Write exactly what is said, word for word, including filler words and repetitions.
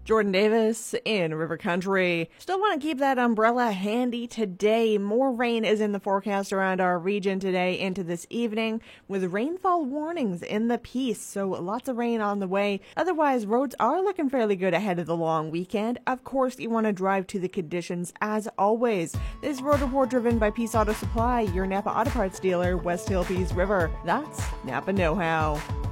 Jordan Davis in River Country. Still want to keep that umbrella handy today. More rain is in the forecast around our region today into this evening, with rainfall warnings in the piece, so lots of rain on the way. Otherwise, roads are looking fairly good ahead of the long weekend. Of course, you want to drive to the conditions as always. This road report driven by Peace Auto Supply, your Napa Auto Parts dealer, West Hill Peace River. That's Napa Know How.